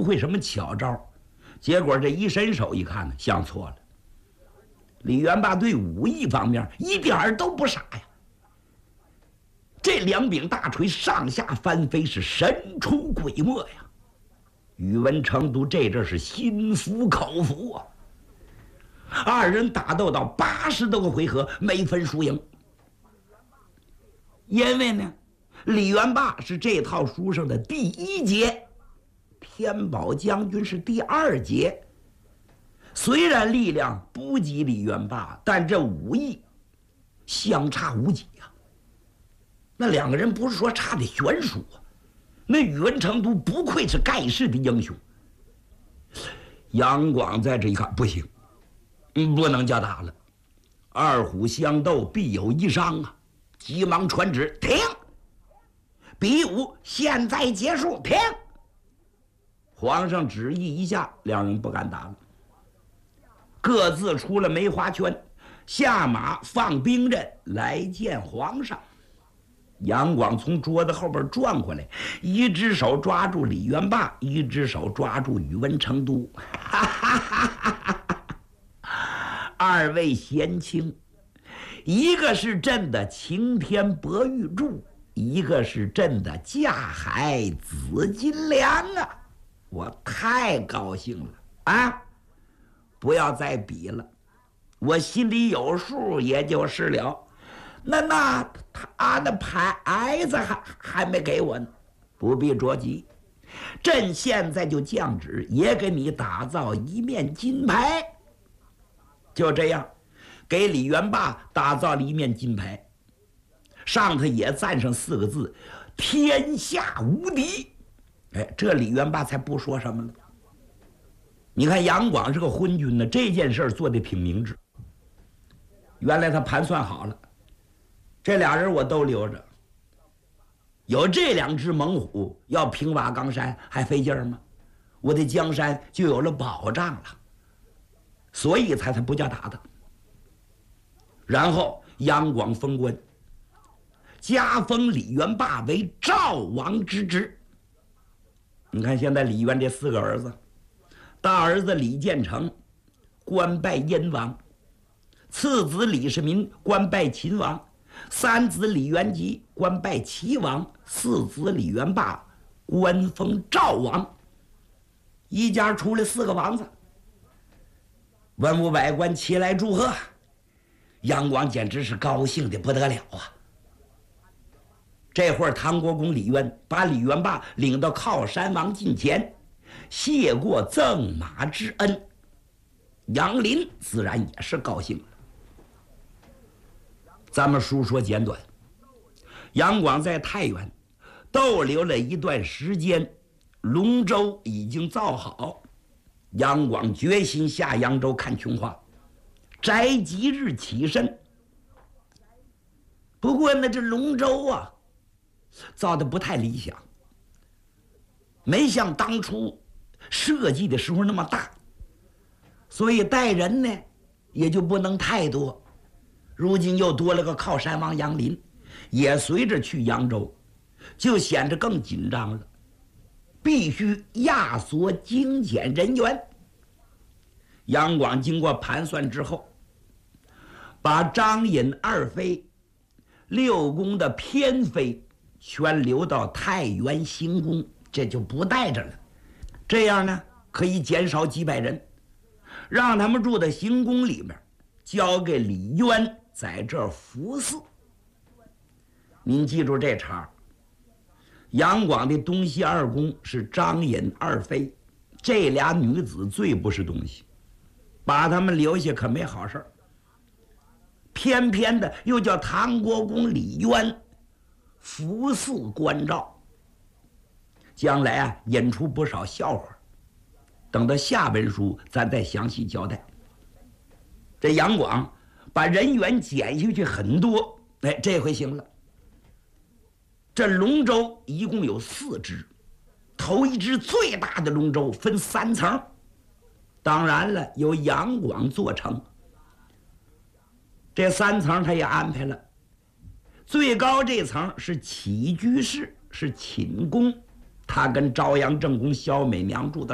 会什么巧招，结果这一伸手一看呢，想错了。李元霸对武艺方面一点儿都不傻呀，这两柄大锤上下翻飞，是神出鬼没呀。宇文成都这阵是心服口服啊。二人打斗到80多个回合，没分输赢。因为呢，李元霸是这套书上的第1节，天宝将军是第2节。虽然力量不及李元霸，但这武艺相差无几呀。那两个人不是说差的悬殊啊。那宇文成都不愧是盖世的英雄。杨广在这一看，不行，不能叫打了，二虎相斗必有一伤啊！急忙传旨，停！比武现在结束，停！皇上旨意一下，两人不敢打了，各自出了梅花圈，下马放兵刃来见皇上。杨广从桌子后边转过来，一只手抓住李元霸，一只手抓住宇文成都。二位贤卿，一个是朕的擎天博玉柱，一个是朕的架海紫金梁啊！我太高兴了啊！不要再比了，我心里有数，也就是了。那他的牌子还没给我呢，不必着急，朕现在就降旨，也给你打造一面金牌。就这样，给李元霸打造了一面金牌，上头也赞上4个字：天下无敌。哎，这李元霸才不说什么了。你看杨广是个昏君呢，这件事做得挺明智。原来他盘算好了，这俩人我都留着，有这2只猛虎，要平瓦岗山还费劲吗？我的江山就有了保障了，所以他不叫打的。然后杨广封官，加封李元霸为赵王之职。你看现在李渊这4个儿子，大儿子李建成官拜燕王，次子李世民官拜秦王，三子李元吉官拜齐王，四子李元霸官封赵王。一家出了4个王子，文武百官齐来祝贺，杨广简直是高兴的不得了啊！这会儿唐国公李渊把李元霸领到靠山王近前，谢过赠马之恩，杨林自然也是高兴了。咱们书说简短，杨广在太原逗留了一段时间，龙舟已经造好，杨广决心下扬州看琼花，择吉日起身。不过呢，这龙舟啊造的不太理想，没像当初设计的时候那么大，所以带人呢也就不能太多。如今又多了个靠山王杨林，也随着去扬州，就显得更紧张了，必须压缩精简人员。杨广经过盘算之后，把张隐二妃、6宫的偏妃全留到太原行宫，这就不带着了。这样呢，可以减少几百人，让他们住在行宫里面，交给李渊在这儿服侍。您记住这茬，杨广的东西2宫是张隐二妃，这俩女子最不是东西，把他们留下可没好事儿。偏偏的又叫唐国公李渊服侍关照，将来啊引出不少笑话，等到下文书咱再详细交代。这杨广把人员减下去很多，哎，这回行了。这龙舟一共有4只，头一只最大的龙舟分3层，当然了，由杨广做成。这3层他也安排了，最高这层是起居室，是寝宫，他跟朝阳正宫萧美娘住的